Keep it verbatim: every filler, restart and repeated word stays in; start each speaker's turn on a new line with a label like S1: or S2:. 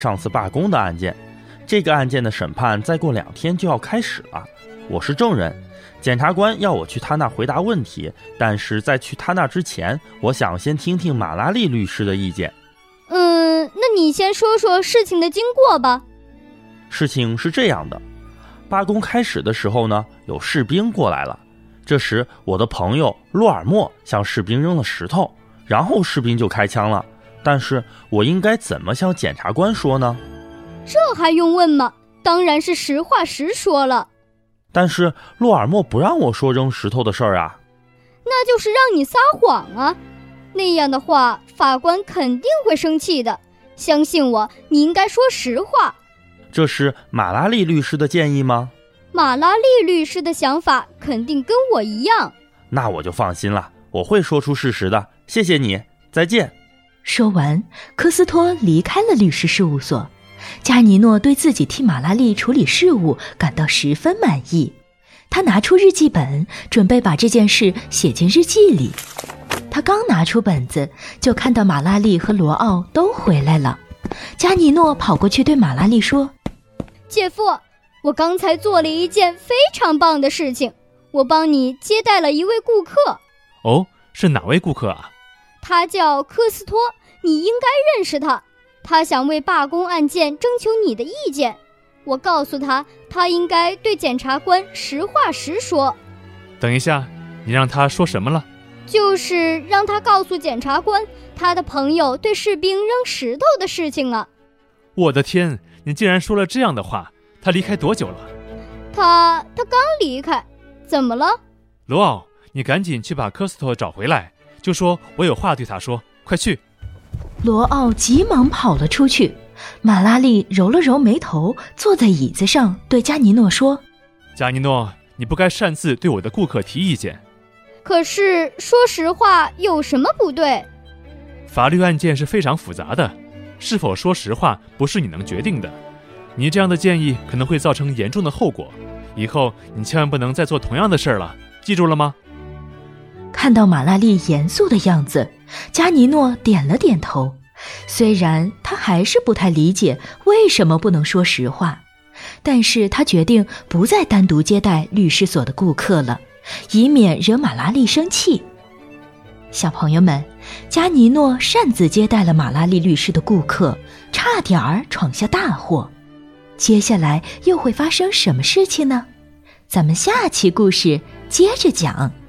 S1: 上次罢工的案件，这个案件的审判再过两天就要开始了。我是证人，检察官要我去他那回答问题，但是在去他那之前，我想先听听马拉利律师的意见。
S2: 嗯，那你先说说事情的经过吧。
S1: 事情是这样的，罢工开始的时候呢，有士兵过来了。这时我的朋友洛尔莫向士兵扔了石头，然后士兵就开枪了。但是我应该怎么向检察官说呢？
S2: 这还用问吗？当然是实话实说了。
S1: 但是洛尔莫不让我说扔石头的事儿啊。
S2: 那就是让你撒谎啊。那样的话，法官肯定会生气的。相信我，你应该说实话。
S1: 这是马拉利律师的建议吗？
S2: 马拉利律师的想法肯定跟我一样。
S1: 那我就放心了，我会说出事实的。谢谢你，再见。
S3: 说完，科斯托离开了律师事务所。加尼诺对自己替马拉利处理事务感到十分满意。他拿出日记本，准备把这件事写进日记里。他刚拿出本子，就看到马拉利和罗奥都回来了。加尼诺跑过去对马拉利说：
S2: 姐夫，我刚才做了一件非常棒的事情，我帮你接待了一位顾客。
S4: 哦，是哪位顾客啊？
S2: 他叫科斯托，你应该认识他。他想为罢工案件征求你的意见。我告诉他，他应该对检察官实话实说。
S4: 等一下，你让他说什么了？
S2: 就是让他告诉检察官，他的朋友对士兵扔石头的事情啊。
S4: 我的天，你竟然说了这样的话！他离开多久了？
S2: 他他刚离开。怎么了？
S4: 罗奥，你赶紧去把科斯托找回来，就说我有话对他说，快去。
S3: 罗奥急忙跑了出去。马拉利揉了揉眉头，坐在椅子上对加尼诺说：
S4: 加尼诺，你不该擅自对我的顾客提意见。
S2: 可是说实话有什么不对？
S4: 法律案件是非常复杂的，是否说实话不是你能决定的。你这样的建议可能会造成严重的后果，以后你千万不能再做同样的事了，记住了吗？
S3: 看到马拉利严肃的样子，加尼诺点了点头。虽然他还是不太理解为什么不能说实话，但是他决定不再单独接待律师所的顾客了，以免惹马拉利生气。小朋友们，加尼诺擅自接待了马拉利律师的顾客，差点儿闯下大祸。接下来又会发生什么事情呢？咱们下期故事接着讲。